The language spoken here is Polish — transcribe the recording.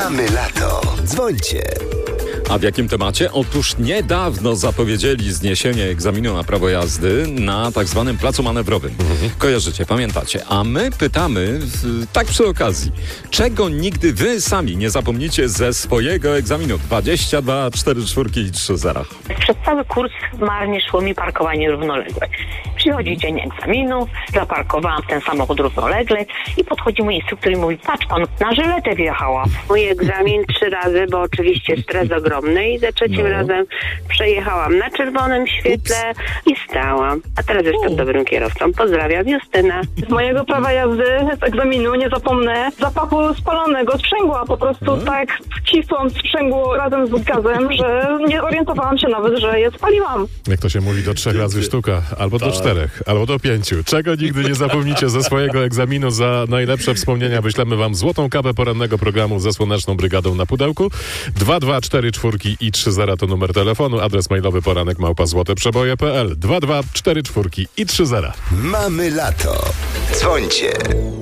Mamy lato. Dzwońcie. A w jakim temacie? Otóż niedawno zapowiedzieli zniesienie egzaminu na prawo jazdy na tak zwanym placu manewrowym. Kojarzycie, pamiętacie. A my pytamy, tak przy okazji, czego nigdy wy sami nie zapomnicie ze swojego egzaminu? 22, 4 czwórki i 3 zera. Przez cały kurs marnie szło mi parkowanie równoległe. Przychodzi dzień egzaminu, zaparkowałam ten samochód równolegle i podchodzi mój instruktor i mówi: patrz pan, na żyletę wjechała. Mój egzamin 3 razy, bo oczywiście stres ogromny, i za trzecim razem przejechałam na czerwonym świetle i stałam. A teraz jestem dobrym kierowcą. Pozdrawiam, Justyna. Z mojego prawa jazdy, z egzaminu nie zapomnę zapachu spalonego sprzęgła. Po prostu tak wcisłam sprzęgło razem z gazem, że nie orientowałam się nawet, że je spaliłam. Jak to się mówi, do 3 razy sztuka, albo do 4, albo do 5. Czego nigdy nie zapomnicie ze swojego egzaminu? Za najlepsze wspomnienia wyślemy wam złotą kapę porannego programu ze Słoneczną Brygadą na pudełku. 224 czwórki i 30 to numer telefonu, adres mailowy poranek@złoteprzeboje.pl. 224 czwórki i 30. Mamy lato. Dzwońcie.